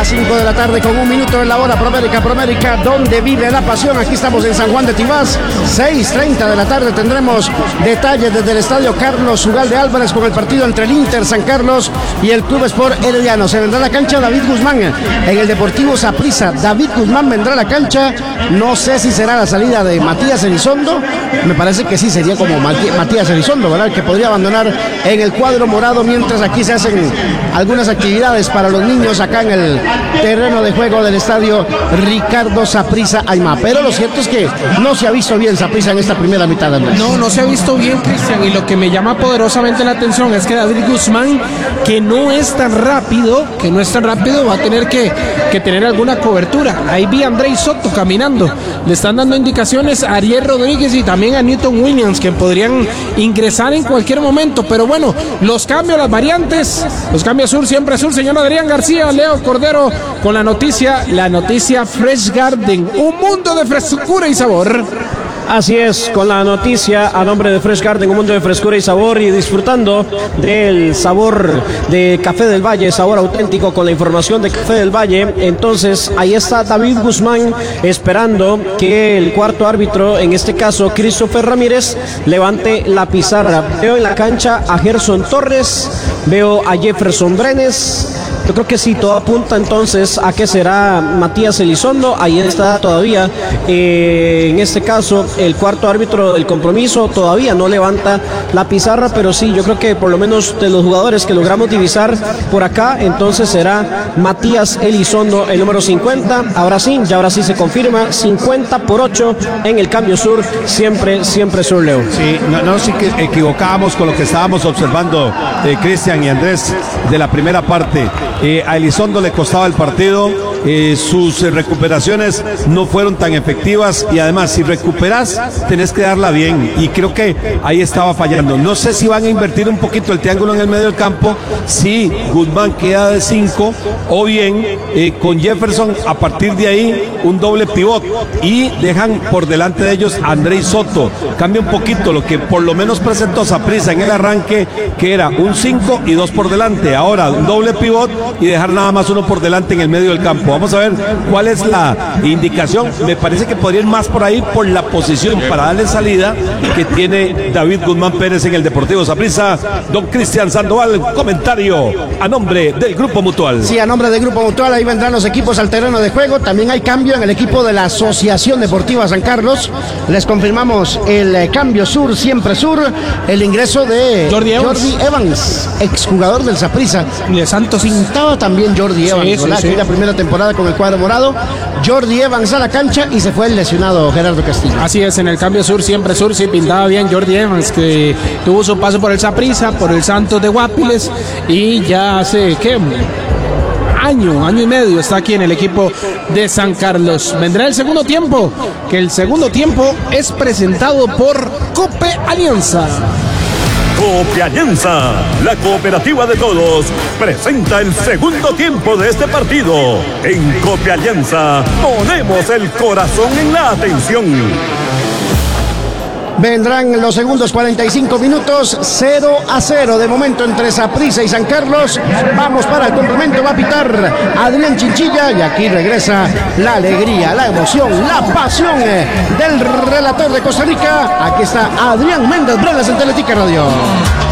5 de la tarde con 1 minuto en la hora. Promérica, donde vive la pasión. Aquí estamos en San Juan de Tibás. 6:30 de la tarde tendremos detalles desde el estadio Carlos Ugalde Álvarez con el partido entre el Inter San Carlos y el Club Sport Herediano. Se vendrá a la cancha David Guzmán en el Deportivo Saprissa. David Guzmán vendrá a la cancha. No sé si será la salida de Matías Elizondo. Me parece que sí, sería como Matías Elizondo, ¿verdad? Que podría abandonar en el cuadro morado mientras aquí se hacen algunas actividades para los niños acá en el terreno de juego del estadio Ricardo Saprissa Aymá. Pero lo cierto es que no se ha visto bien Saprissa en esta primera mitad, Andrés. No se ha visto bien, Cristian, y lo que me llama poderosamente la atención es que David Guzmán, que no es tan rápido, va a tener que tener alguna cobertura. Ahí vi a Andrei Soto caminando. Le están dando indicaciones a Ariel Rodríguez y también a Newton Williams, que podrían ingresar en cualquier momento. Pero bueno, los cambios, las variantes, los cambios sur, siempre sur. Señor Adrián García, Leo Cordero con la noticia Fresh Garden, un mundo de frescura y sabor. Así es, con la noticia a nombre de Fresh Garden, un mundo de frescura y sabor, y disfrutando del sabor de Café del Valle, sabor auténtico con la información de Café del Valle. Entonces, ahí está David Guzmán esperando que el cuarto árbitro, en este caso Christopher Ramírez, levante la pizarra. Veo en la cancha a Gerson Torres, veo a Jefferson Brenes. Yo creo que sí, todo apunta entonces a que será Matías Elizondo. Ahí está todavía, en este caso, el cuarto árbitro del compromiso. Todavía no levanta la pizarra, pero sí, yo creo que por lo menos de los jugadores que logramos divisar por acá, entonces será Matías Elizondo, el número 50. Ahora sí se confirma, 50-8 en el cambio sur, siempre sur, Leo. Sí, no sí que equivocábamos con lo que estábamos observando, Cristian y Andrés, de la primera parte. A Elizondo le costaba el partido, sus recuperaciones no fueron tan efectivas, y además si recuperas tenés que darla bien, y creo que ahí estaba fallando. No sé si van a invertir un poquito el triángulo en el medio del campo, si Guzmán queda de 5 o bien con Jefferson a partir de ahí un doble pivot, y dejan por delante de ellos a Andrei Soto. Cambia un poquito lo que por lo menos presentó Saprissa en el arranque, que era un 5 y 2 por delante. Ahora un doble pivot y dejar nada más uno por delante en el medio del campo. Vamos a ver cuál es la indicación. Me parece que podría ir más por ahí, por la posición para darle salida que tiene David Guzmán Pérez en el Deportivo Saprissa. Don Cristian Sandoval, comentario a nombre del Grupo Mutual. Sí, a nombre del Grupo Mutual. Ahí vendrán los equipos al terreno de juego. También hay cambio en el equipo de la Asociación Deportiva San Carlos. Les confirmamos el cambio sur, siempre sur. El ingreso de Jordi Evans, exjugador del Saprissa. De Santos. Pintaba también Jordi Evans, ¿verdad? Sí. La primera temporada con el cuadro morado. Jordi Evans a la cancha y se fue el lesionado Gerardo Castillo. Así es, en el cambio sur, siempre sur, sí, pintaba bien Jordi Evans, que tuvo su paso por el Saprissa, por el Santos de Guapiles, y ya hace, año y medio está aquí en el equipo de San Carlos. Vendrá el segundo tiempo, que el segundo tiempo es presentado por Cope Alianza. Cope Alianza, la cooperativa de todos, presenta el segundo tiempo de este partido. En Cope Alianza ponemos el corazón en la atención. Vendrán los segundos 45 minutos, 0-0 de momento entre Saprissa y San Carlos. Vamos para el complemento, va a pitar Adrián Chinchilla, y aquí regresa la alegría, la emoción, la pasión del relator de Costa Rica. Aquí está Adrián Méndez Brenes en Teletica Radio.